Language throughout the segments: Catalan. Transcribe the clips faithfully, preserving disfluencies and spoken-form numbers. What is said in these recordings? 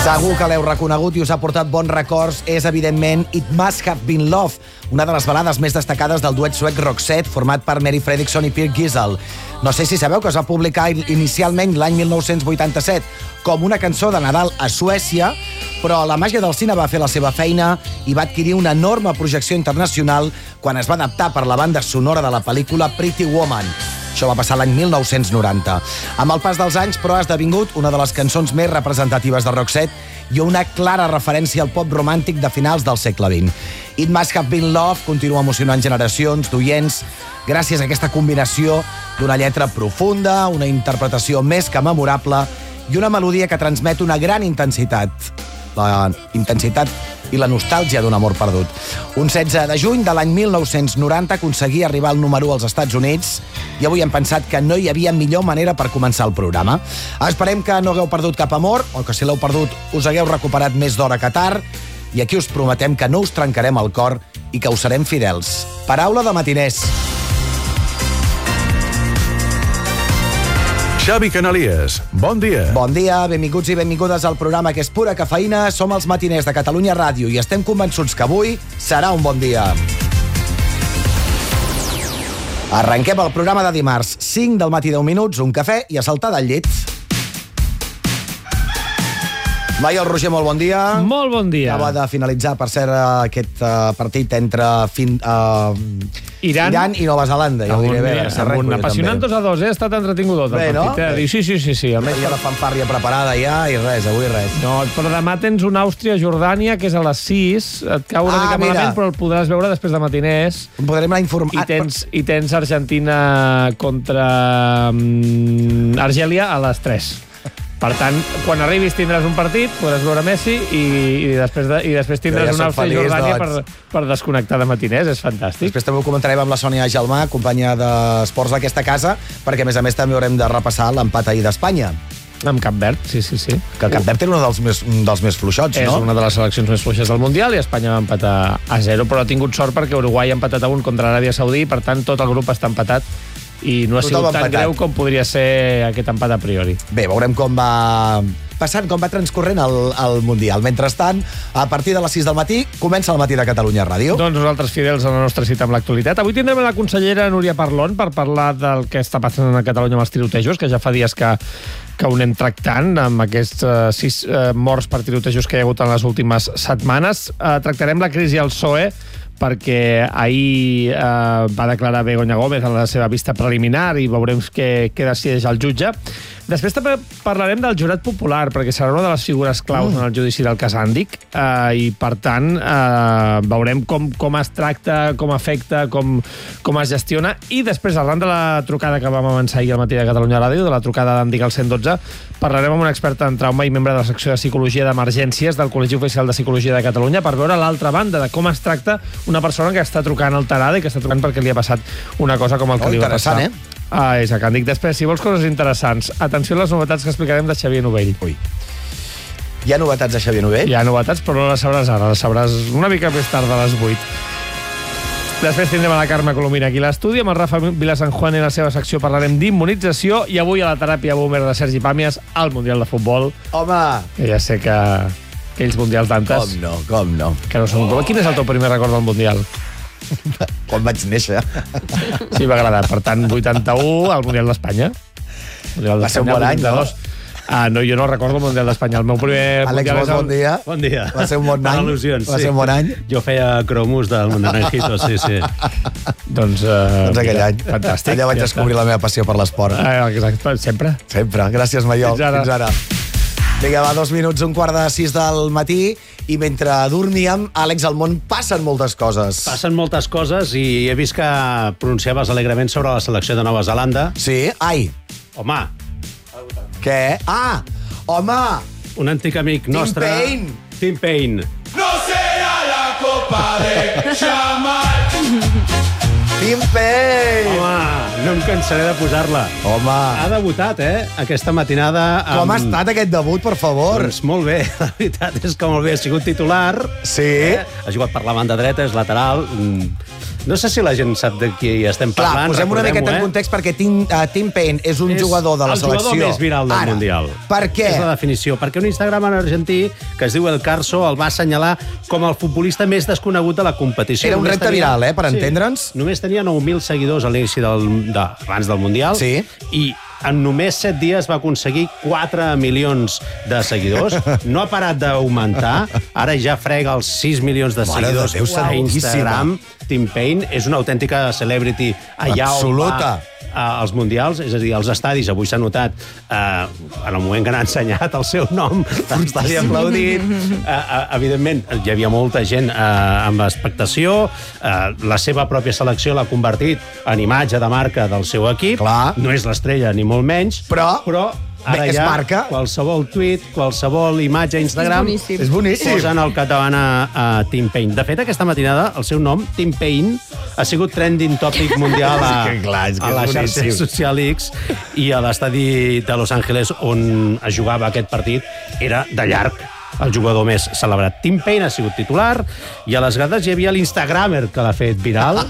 Segur que l'heu reconegut i us ha portat bons records. És, evidentment, It Must Have Been Love, una de les balades més destacades del duet suec Roxette, format per Mary Fredriksson i Pierre Gisel. No sé si sabeu que es va publicar inicialment l'any mil nou-cents vuitanta-set com una cançó de Nadal a Suècia, però la màgia del cine va fer la seva feina i va adquirir una enorme projecció internacional quan es va adaptar per la banda sonora de la pel·lícula Pretty Woman. Això va passar l'any mil nou-cents noranta. Amb el pas dels anys, però, ha esdevingut una de les cançons més representatives de Roxette i una clara referència al pop romàntic de finals del segle vint. It Must Have Been Love continua emocionant generacions d'oients gràcies a aquesta combinació d'una lletra profunda, una interpretació més que memorable i una melodia que transmet una gran intensitat. La intensitat i la nostàlgia d'un amor perdut. Un setze de juny de l'any mil nou-cents noranta aconseguia arribar al número u als Estats Units i avui hem pensat que no hi havia millor manera per començar el programa. Esperem que no hagueu perdut cap amor o que si l'heu perdut us hagueu recuperat més d'hora que tard i aquí us prometem que no us trencarem el cor i que us serem fidels. Paraula de matiners. Xavi Canalies, bon dia. Bon dia, benvinguts i benvingudes al programa que és pura cafeïna. Som els matiners de Catalunya Ràdio i estem convençuts que avui serà un bon dia. Arrenquem el programa de dimarts, cinc del matí, deu minuts, un cafè i a saltar del llit. Laia, el Roger, molt bon dia. Molt bon dia. Acaba de finalitzar, per cert, aquest uh, partit entre fin, uh, Iran, Iran i Nova Zelanda. Ja ho diré bé. Amb un apassionant dos a dos, eh? Ha estat entretingut bé, el partit. No? Eh? Sí, sí, sí. sí. Hi ha la fanfàrria preparada ja i res, avui res. No, però demà tens una Àustria-Jordània, que és a les sis. Et cau una ah, mica mira. malament, però el podràs veure després de matiners. Podrem anar informant. I tens, i tens Argentina contra um, Argèlia a les tres. Per tant, quan arribis tindràs un partit, podràs veure Messi i, i, després, de, i després tindràs ja una Àustria i Jordània doncs. per, per desconnectar de matiners. És fantàstic. Després també ho comentarem amb la Sònia Gelmà, companya d'esports d'aquesta casa, perquè a més a més també haurem de repassar l'empat ahir d'Espanya. Amb Cap Verd, sí, sí, sí. Que Cap Verd era un dels més, un dels més fluixots, és no? És una de les seleccions més fluixes del Mundial i Espanya va empatar a zero, però ha tingut sort perquè Uruguai ha empatat a un contra Aràbia Saudí i per tant tot el grup està empatat i no ha sigut tan empatat. Greu com podria ser aquest empat a priori. Bé, veurem com va passant, com va transcorrent el, el Mundial. Mentrestant, a partir de les sis del matí, comença el matí de Catalunya Ràdio. Doncs nosaltres fidels a la nostra cita amb l'actualitat. Avui tindrem la consellera Núria Parlon per parlar del que està passant a Catalunya amb els tirotejos, que ja fa dies que, que ho anem tractant, amb aquests uh, sis uh, morts per tirotejos que hi ha hagut en les últimes setmanes. Uh, tractarem la crisi al P S O E, perquè ahir eh, va declarar Begoña Gómez en la seva vista preliminar i veurem què, què decideix el jutge. Després també parlarem del jurat popular, perquè serà una de les figures claus mm. en el judici del cas Àndic, eh, i per tant eh, veurem com, com es tracta, com afecta, com, com es gestiona, i després, arran de la trucada que vam avançar ahir al matí de Catalunya Ràdio, de la trucada d'Àndic al cent dotze, parlarem amb un expert en trauma i membre de la secció de Psicologia d'Emergències del Col·legi Oficial de Psicologia de Catalunya per veure l'altra banda de com es tracta una persona que està trucant alterada i que està trucant perquè li ha passat una cosa com el que oh, li va passar. Eh? Ah, és a Càndic. Després, si vols coses interessants, atenció a les novetats que explicarem de Xavier Novell. Ui. Hi ha novetats de Xavier Novell? Hi ha novetats, però no les sabràs ara, les sabràs una mica més tard de les vuit. Després tindrem a la Carme Colomina aquí a l'estudi, amb el Rafa Vilasanjuan i la seva secció parlarem d'immunització, i avui a la teràpia boomer de Sergi Pàmies al Mundial de Futbol. Home! Que ja sé que aquells mundials d'antes... Com no, com no. Que no són... Quin és el teu primer record del Mundial? Quan vaig néixer. Sí, va agradar. Per tant, vuitanta-u, al Mundial d'Espanya. Va ser un bon any, no? Ah, no, jo no recordo el Mundial d'Espanya. El meu primer Àlex, Mundial és el... bon dia. Bon dia. Va ser un bon any. Al·lusions, va sí. ser un bon any. Jo feia cromos del Naranjito, sí, sí. doncs... Uh, doncs aquell any. Fantàstic. Allà vaig ja descobrir està. la meva passió per l'esport. Ah, exacte, sempre. Sempre. Gràcies, Maiol. Fins ara. Fins ara. Vinga, va, dos minuts, un quart de sis del matí, i mentre dormíem, Àlex, al món passen moltes coses. Passen moltes coses i he vist que pronunciaves alegrement sobre la selecció de Nova Zelanda. Sí? Ai. Home. Què? Ah! Home! Un antic amic Tim nostre... Payne. Tim Payne. No serà la copa de Jamal. Tim Payne! Home, no em cansaré de posar-la. Home! Ha debutat, eh, aquesta matinada. Amb... Com ha estat aquest debut, per favor? Doncs molt bé, la veritat és que molt bé. Ha sigut titular. Sí. Eh? Ha jugat per la banda dreta, és lateral. No sé si la gent sap de qui estem Clar, parlant. posem una miqueta eh? en context perquè Tim, uh, Tim Payne és un És jugador de la el selecció. jugador més viral del Ara, Mundial. Per què? És la definició. Perquè un Instagram en argentí, que es diu El Carso, el va assenyalar com el futbolista més desconegut de la competició. Era un Només repte tenia... viral, eh, per entendre'ns. Només tenia nou mil seguidors a l'inici del, de, abans del Mundial. Sí. I en només set dies va aconseguir quatre milions de seguidors. No ha parat d'augmentar. Ara ja frega els sis milions de Mare de seguidors Déu, a Instagram. Tim Payne és una autèntica celebrity allà Absoluta. on va als Mundials, és a dir, als estadis. Avui s'ha notat, eh, en el moment que n'ha ensenyat el seu nom, l'estadi aplaudit. Eh, eh, evidentment, hi havia molta gent eh, amb expectació. Eh, la seva pròpia selecció l'ha convertit en imatge de marca del seu equip. Clar. No és l'estrella, ni molt menys. Però- però ara Bé, és ja marca. qualsevol tuit, qualsevol imatge a Instagram És boníssim. És boníssim. posen el català a, a Tim Payne. De fet, aquesta matinada, el seu nom, Tim Payne, ha sigut trending topic mundial a, És que clar, és que a la és xarxa boníssim. social X, i a l'estadi de Los Angeles on es jugava aquest partit era de llarg el jugador més celebrat. Tim Payne ha sigut titular i a les grades hi havia l'Instagramer que l'ha fet viral.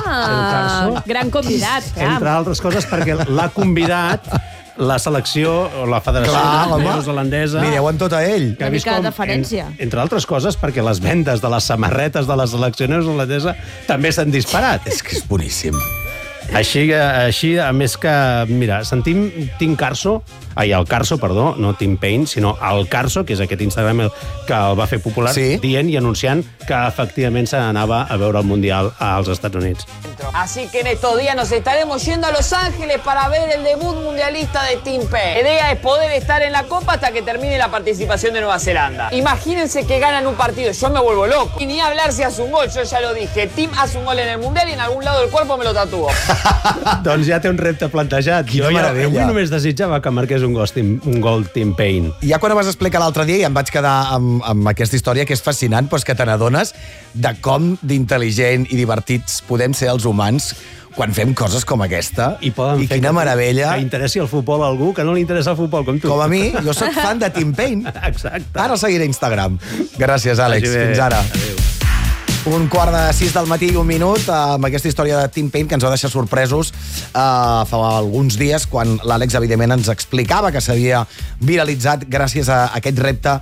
Ah, gran convidat, clar. Entre altres coses perquè l'ha convidat la selecció o la federació Clar, home. neozelandesa. Li deuen tot a ell. que ha Una vist mica de com, deferència. En, entre altres coses, perquè les vendes de les samarretes de la selecció neozelandesa també s'han disparat. És que és boníssim. Així, així, a més que, mira, sentim Tim Carso, ai, el Carso, perdó, no Tim Payne, sinó el Carso, que és aquest Instagram que el va fer popular, Sí. dient i anunciant que efectivament se n'anava a veure el Mundial als Estats Units. Así que en estos días nos estaremos yendo a Los Ángeles para ver el debut mundialista de Tim Payne. La idea es poder estar en la Copa hasta que termine la participación de Nueva Zelanda. Imagínense que ganan un partido, yo me vuelvo loco. Y ni hablar si hace un gol, yo ya lo dije. Tim hace un gol en el Mundial y en algún lado del cuerpo me lo tatúo. Doncs ja té un repte plantejat. Quina jo ja, meravella. avui només desitjava que marqués un gol, Tim, un gol Tim Payne. Ja quan ho vas explicar l'altre dia i em vaig quedar amb, amb aquesta història que és fascinant, doncs que te n'adones de com d'intel·ligent i divertits podem ser els humans quan fem coses com aquesta. I poden I fer quina que, meravella. que interessi el futbol a algú que no li interessa el futbol, com tu. Com a mi, jo sóc fan de Tim Payne. Exacte. Ara seguiré Instagram. Gràcies, Àlex. Vagi bé. Fins ara. Adéu. Un quart de sis del matí i un minut amb aquesta història de Tim Payne que ens va deixar sorpresos uh, fa alguns dies quan l'Àlex, evidentment, ens explicava que s'havia viralitzat gràcies a aquest repte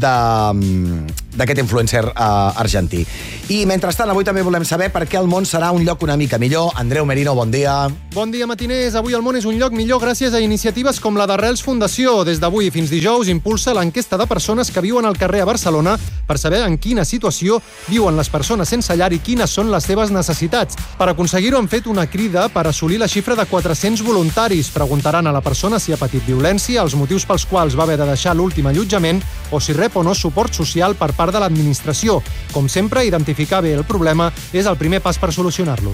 d'aquest influencer uh, argentí. I, mentrestant, avui també volem saber per què el món serà un lloc una mica millor. Andreu Merino, bon dia. Bon dia, matiners. Avui el món és un lloc millor gràcies a iniciatives com la d'Arrels Fundació. Des d'avui fins dijous impulsa l'enquesta de persones que viuen al carrer a Barcelona per saber en quina situació viuen les persones sense llar i quines són les seves necessitats. Per aconseguir-ho han fet una crida per assolir la xifra de quatre-cents voluntaris. Preguntaran a la persona si ha patit violència, els motius pels quals va haver de deixar l'últim allotjament o si rep o no suport social per part de l'administració. Com sempre, identificar bé el problema és el primer pas per solucionar-lo.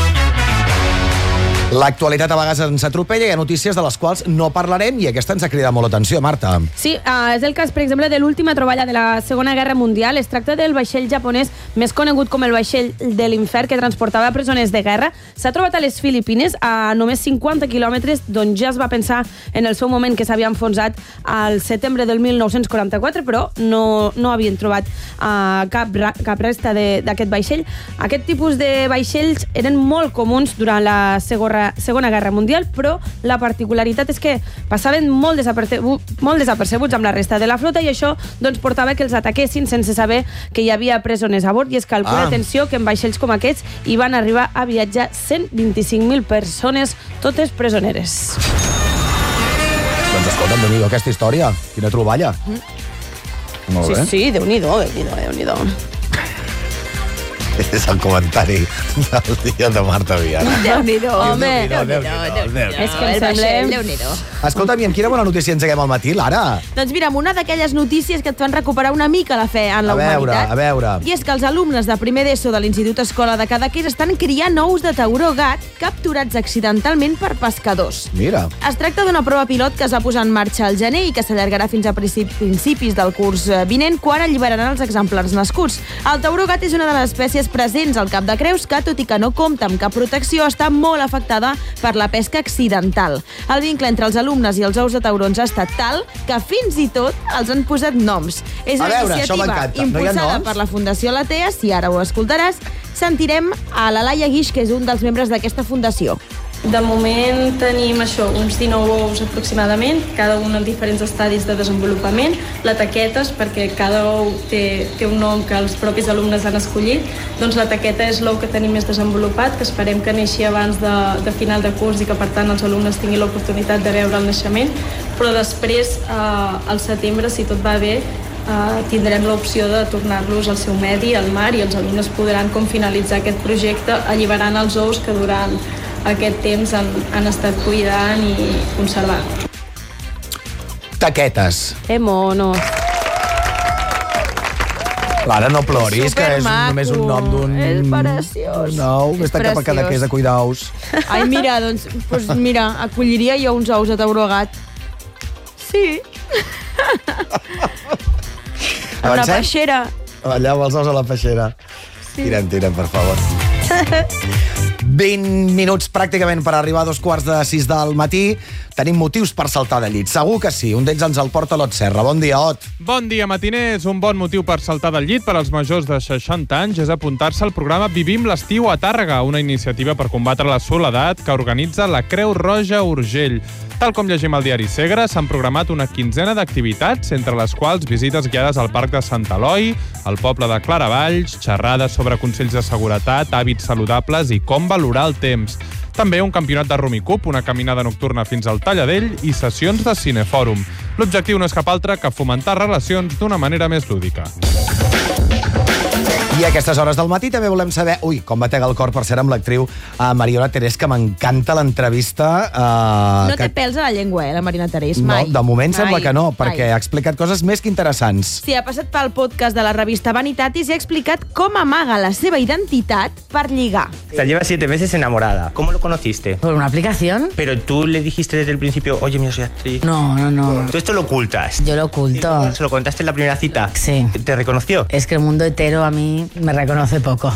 L'actualitat a vegades ens atropella i hi ha notícies de les quals no parlarem i aquesta ens ha cridat molt l'atenció, Marta. Sí, uh, és el cas, per exemple, de l'última troballa de la Segona Guerra Mundial. Es tracta del vaixell japonès més conegut com el vaixell de l'infern que transportava presoners de guerra. S'ha trobat a les Filipines a només cinquanta quilòmetres d'on ja es va pensar en el seu moment que s'havia enfonsat al setembre del mil nou-cents quaranta-quatre, però no, no havien trobat uh, cap, cap resta d'aquest vaixell. Aquest tipus de vaixells eren molt comuns durant la Segona Segona Guerra Mundial, però la particularitat és que passaven molt, desapercebu molt desapercebuts amb la resta de la flota i això doncs, portava que els ataquessin sense saber que hi havia presoners a bord i es calcula, Ah. atenció, que en vaixells com aquests hi van arribar a viatjar cent vint-i-cinc mil persones, totes presoneres. Doncs escolta'm, Déu-n'hi-do aquesta història. Quina troballa. Molt Sí, bé. sí, Déu-n'hi-do, Déu-n'hi-do, Déu-n'hi-do. És el comentari del dia de Marta Viana. Déu-n'hi-do, home. Déu-n'hi-do, Déu-n'hi-do. És que em semblem... Escolta'm, i amb quina bona notícia engeguem al matí, Lara? Doncs mira, amb una d'aquelles notícies que et fan recuperar una mica la fe en la A veure, humanitat. a veure. I és que els alumnes de primer d'ESO de l'Institut Escola de Cadaqués estan criant ous de tauró gat capturats accidentalment per pescadors. Mira. Es tracta d'una prova pilot que es va posar en marxa al gener i que s'allargarà fins a principis del curs vinent, quan alliberaran els exemplars nascuts. El tauró gat és una de les espècies més presents al Cap de Creus, que, tot i que no compta amb cap protecció, està molt afectada per la pesca accidental. El vincle entre els alumnes i els ous de taurons ha estat tal que fins i tot els han posat noms. És A una veure, això iniciativa m'encanta. No hi ha impulsada noms? per la Fundació Latea. Si ara ho escoltaràs, sentirem a la Laia Guix, que és un dels membres d'aquesta fundació. De moment tenim això, uns dinou ous aproximadament, cada un en diferents estadis de desenvolupament. La taquetes, perquè cada ou té, té un nom que els propis alumnes han escollit. Doncs la taqueta és l'ou que tenim més desenvolupat, que esperem que neixi abans de, de final de curs i que per tant els alumnes tinguin l'oportunitat de veure el naixement. Però després, eh, al setembre, si tot va bé, Uh, tindrem l'opció de tornar-los al seu medi, al mar, i els alumnes podran com finalitzar aquest projecte alliberant els ous que durant aquest temps han, han estat cuidant i conservant. Taquetes. Que monos. Clara, no ploris, que és Supermaco. només un nom d'un... És preciós. No, És vés-te cap a Cadaqués a cuidar ous. Ai, mira, doncs, doncs mira, acolliria jo uns ous de tauró gat. Sí. Una Avancem? peixera. Allà amb els ous a la peixera. Sí. Tirem, tirem, per favor. vint minuts pràcticament per arribar a dos quarts de sis del matí. Tenim motius per saltar de llit. Segur que sí. Un d'ells ens el porta l'Ot Serra. Bon dia, Ot. Bon dia, matiners. Un bon motiu per saltar del llit per als majors de seixanta anys és apuntar-se al programa Vivim l'estiu a Tàrrega, una iniciativa per combatre la soledat que organitza la Creu Roja Urgell. Tal com llegim al diari Segre, s'han programat una quinzena d'activitats, entre les quals visites guiades al Parc de Sant Eloi, al poble de Claravalls, xerrades sobre consells de seguretat, hàbits saludables i com valorar el temps. També un campionat de Rumicup, una caminada nocturna fins al Talladell i sessions de cinefòrum. L'objectiu no és cap altre que fomentar relacions d'una manera més lúdica. I a aquestes hores del matí també volem saber... Ui, com batega el cor, per ser amb l'actriu uh, Mariona Terés, que m'encanta l'entrevista. Uh, No té que... pèls a la llengua, eh, la Marina Terés, No, mai. de moment Mai, sembla que no, perquè mai. ha explicat coses més que interessants. Sí, ha passat pel podcast de la revista Vanitatis i ha explicat com amaga la seva identitat per lligar. O sea, lleva siete meses enamorada. ¿Cómo lo conociste? ¿Por una aplicación? Pero tú le dijiste desde el principio, oye, mira, soy actriz. No, no, no. Tú esto lo ocultas. Yo lo oculto. ¿Se lo contaste en la primera cita? Sí. ¿Te reconoció? Es que el mundo entero a mí me reconoce poco.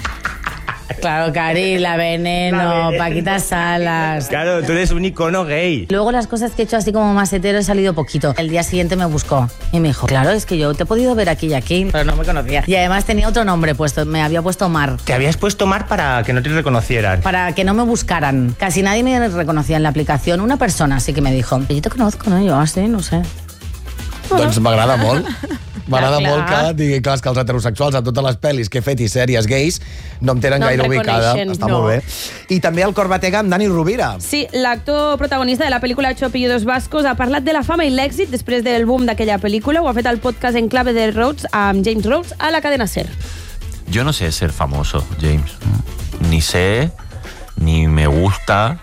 Claro, Cari, la Veneno, La Veneno. Paquita Salas. Claro, tú eres un icono gay. Luego las cosas que he hecho así como más hetero he salido poquito. El día siguiente me buscó y me dijo, claro, es que yo te he podido ver aquí y aquí, pero no me conocía. Y además tenía otro nombre puesto, me había puesto Mar. Te habías puesto Mar para que no te reconocieran. Para que no me buscaran. Casi nadie me reconocía en la aplicación. Una persona sí que me dijo, yo te conozco, ¿no? Yo así, no sé. Doncs m'agrada molt. M'agrada Clar, molt que clar. digui, clar, que els heterosexuals a totes les pel·lis que he fet i sèries gais no em tenen No em gaire ubicada. reconeixen, Està no. molt bé. I també el cor batega amb Dani Rovira. Sí, l'actor protagonista de la pel·lícula Ocho apellidos vascos ha parlat de la fama i l'èxit després del boom d'aquella pel·lícula. Ho ha fet al podcast En clave de Rhodes amb James Rhodes a la cadena SER. Yo no sé ser famoso, James. Ni sé, ni me gusta,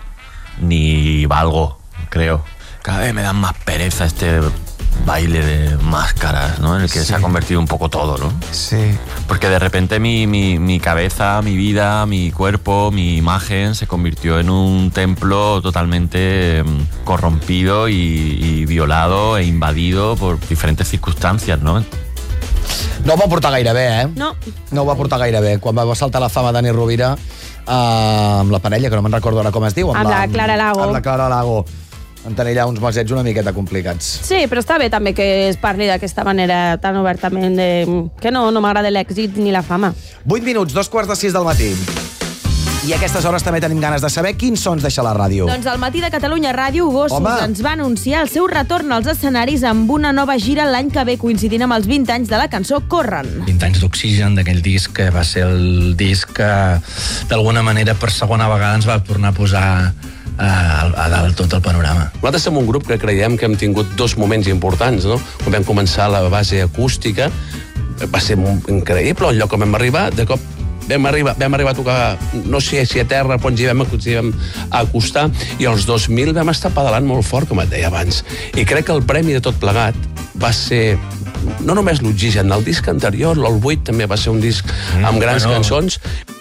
ni valgo, creo. Cada vez me dan más pereza este baile de máscaras, ¿no? En el que Sí. se ha convertido un poco todo, ¿no? Sí. Porque de repente mi, mi, mi cabeza, mi vida, mi cuerpo, mi imagen se convirtió en un templo totalmente eh, corrompido y, y violado e invadido por diferentes circunstancias, ¿no? No ho va portar gaire bé, eh? No. No ho va portar gaire bé. Quan va saltar la fama Dani Rovira eh, amb la parella, que no me'n recordo ara com es diu. Amb la Clara Lago. Amb la Clara Lago. En tenir allà uns mesets una miqueta complicats. Sí, però està bé també que es parli d'aquesta manera tan obertament de... que no, no m'agrada l'èxit ni la fama. vuit minuts, dos quarts de sis del matí. I a aquestes hores també tenim ganes de saber quins sons deixa la ràdio. Doncs al matí de Catalunya Ràdio, Gossos Home. ens va anunciar el seu retorn als escenaris amb una nova gira l'any que ve, coincidint amb els vint anys de la cançó Corren. vint anys d'Oxigen, d'aquell disc que va ser el disc que d'alguna manera per segona vegada ens va tornar a posar a, a dalt tot el panorama. Nosaltres som un grup que creiem que hem tingut dos moments importants, no? Quan vam començar la base acústica, va ser increïble el lloc on vam arribar, de cop vam arribar, vam arribar a tocar, no sé si a terra, però ens hi vam, ens hi vam acostar, i als dos mil vam estar pedalant molt fort, com et deia abans. I crec que el premi de tot plegat va ser no només l'Oxigen, el disc anterior, l'All vuit, també va ser un disc amb grans bueno. cançons,